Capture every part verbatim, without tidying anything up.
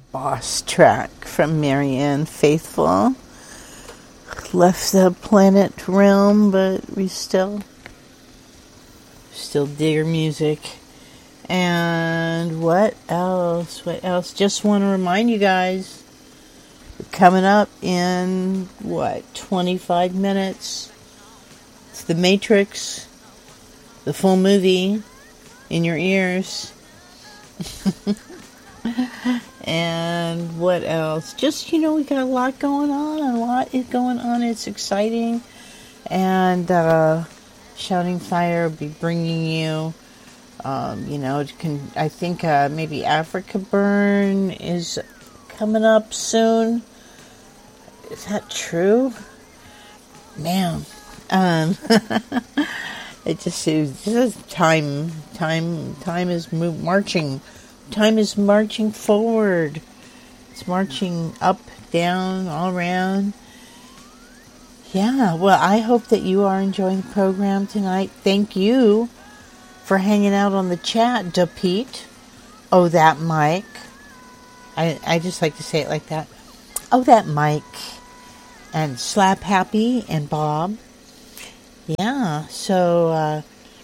Boss track from Marianne Faithfull. Left the planet realm, but we still still dig her music. And what else? What else? Just want to remind you guys, coming up in what, twenty-five minutes, it's The Matrix, the full movie in your ears. And what else? Just, you know, we got a lot going on. A lot is going on. It's exciting. And uh, Shouting Fire will be bringing you, um, you know, it can, I think uh, maybe Africa Burn is coming up soon. Is that true? Man. Um, it just is just time, time, time is move, marching. Time is marching forward. It's marching up, down, all around. Yeah, well, I hope that you are enjoying the program tonight. Thank you for hanging out on the chat, Da Pete. Oh, that Mike. I I just like to say it like that. Oh, that Mike. And Slap Happy and Bob. Yeah, so... uh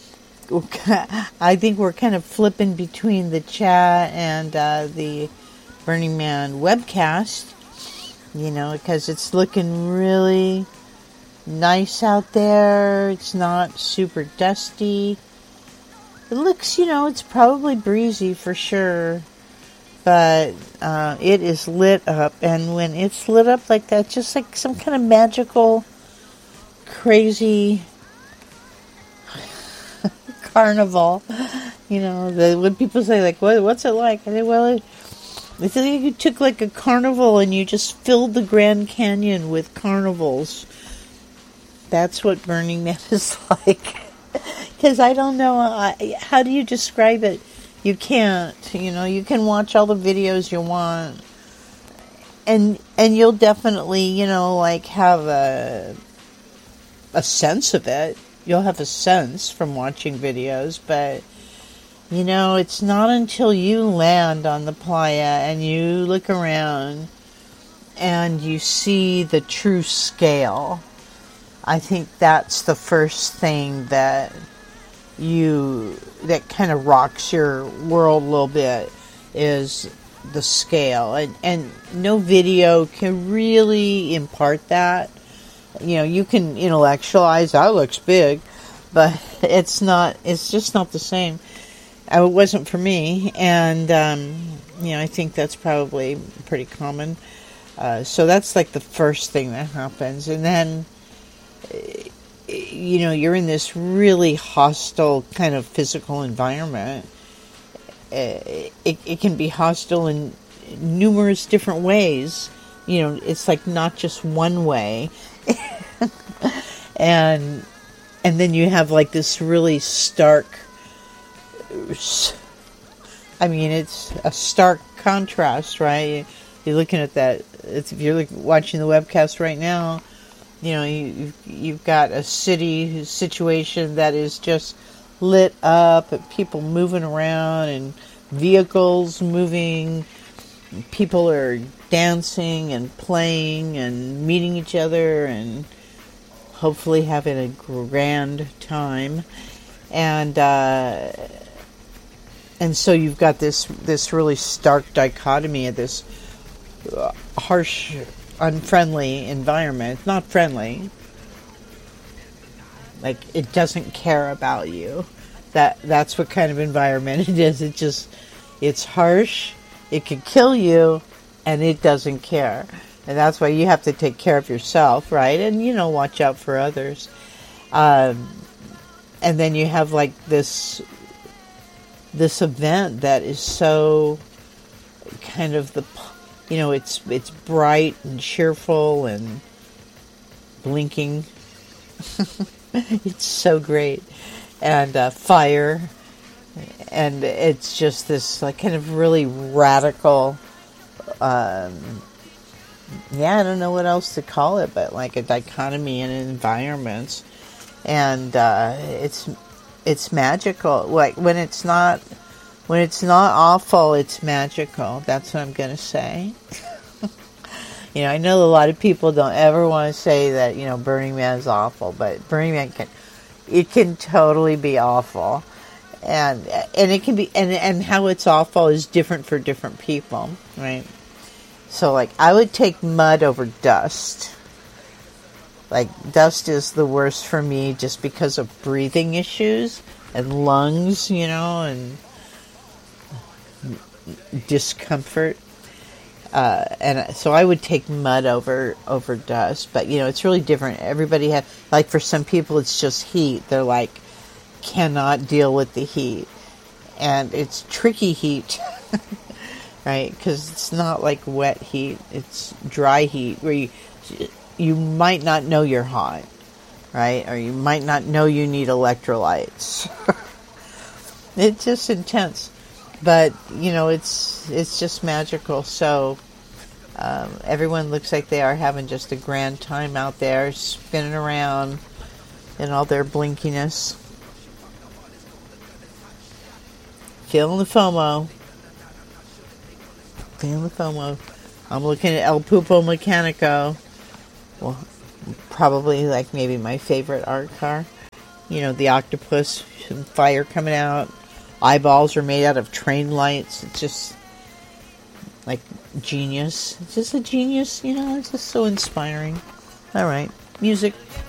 I think we're kind of flipping between the chat and uh, the Burning Man webcast, you know, because it's looking really nice out there. It's not super dusty. It looks, you know, it's probably breezy for sure, but uh, it is lit up, and when it's lit up like that, just like some kind of magical, crazy carnival, you know, the, when people say, like, what, what's it like? I say, well, it, it's like you took, like, a carnival and you just filled the Grand Canyon with carnivals. That's what Burning Man is like. Because I don't know, I, how do you describe it? You can't, you know, you can watch all the videos you want, and, and you'll definitely, you know, like, have a, a sense of it. You'll have a sense from watching videos, but, you know, it's not until you land on the playa and you look around and you see the true scale. I think that's the first thing that you, that kind of rocks your world a little bit, is the scale. And, and no video can really impart that. You know, you can intellectualize, that looks big, but it's not, it's just not the same. It wasn't for me, and, um, you know, I think that's probably pretty common. Uh, so that's like the first thing that happens. And then, you know, you're in this really hostile kind of physical environment. It, it, it can be hostile in numerous different ways. You know, it's like not just one way. and and then you have like this really stark, I mean, it's a stark contrast, right? You're looking at that, it's, if you're watching the webcast right now, you know, you, you've got a city situation that is just lit up, and people moving around, and vehicles moving, people are dancing and playing and meeting each other and hopefully having a grand time. And uh, and so you've got this this really stark dichotomy of this uh, harsh, unfriendly environment. It's not friendly. Like, it doesn't care about you. That that's what kind of environment it is. It just, it's harsh. It can kill you, and it doesn't care. And that's why you have to take care of yourself, right? And, you know, watch out for others. Um, and then you have, like, this this event that is so kind of the, you know, it's it's bright and cheerful and blinking. It's so great. And uh, fire. And it's just this like kind of really radical, um, yeah, I don't know what else to call it, but like a dichotomy in environments. And uh, it's it's magical. Like when it's not when it's not awful, it's magical. That's what I'm going to say. You know, I know a lot of people don't ever want to say that, you know, Burning Man is awful, but Burning Man can, it can totally be awful. And and it can be, and, and how it's awful is different for different people, right? So, like, I would take mud over dust. Like, dust is the worst for me just because of breathing issues and lungs, you know, and discomfort. Uh, and so I would take mud over over dust, but you know it's really different. Everybody has, like, for some people it's just heat. They're like cannot deal with the heat, and it's tricky heat, right? Because it's not like wet heat; it's dry heat where you you might not know you're hot, right? Or you might not know you need electrolytes. It's just intense. But, you know, it's it's just magical. So um, everyone looks like they are having just a grand time out there, spinning around in all their blinkiness. Feeling the FOMO. Feeling the FOMO. I'm looking at El Pupo Mecanico. Well, probably like maybe my favorite art car. You know, the octopus, fire coming out. Eyeballs are made out of train lights. It's just like genius. It's just a genius, you know, it's just so inspiring. All right, music.